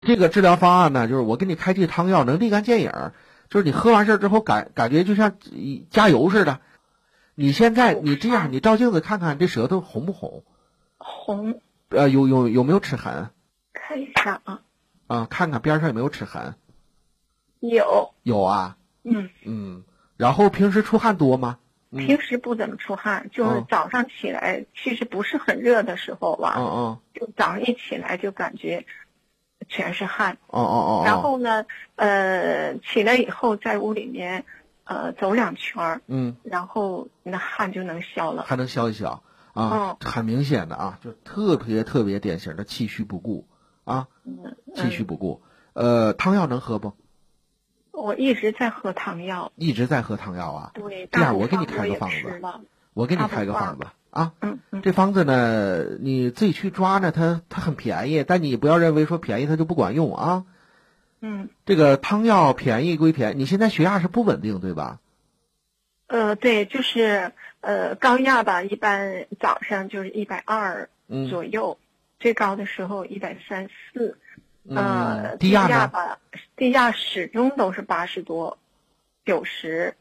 这个治疗方案呢，就是我给你开这汤药能立竿见影儿，就是你喝完事儿之后感觉就像加油似的。你现在你这样，你照镜子看看这舌头红不红？ 红。 有没有齿痕？ 看一下啊。 啊，看看边上有没有齿痕。 有啊。 嗯。 然后平时出汗多吗？ 平时不怎么出汗，就是早上起来，其实不是很热的时候吧。就早上一起来就感觉全是汗。然后呢，起来以后在屋里面走2圈，然后那汗就能消了。 还能消一消啊？很明显的啊，就特别典型的气虚不固啊。气虚不固。汤药能喝不？ 我一直在喝汤药。 一直在喝汤药啊？ 对。 这样我给你开个方子。我给你开个方子啊。这方子呢，你自己去抓呢，它很便宜，但你不要认为说便宜它就不管用啊。这个汤药便宜归便宜，你现在血压是不稳定对吧？ 对，就是高压吧，一般早上就是120左右，最高的时候134。低压呢？低压始终都是80多、90。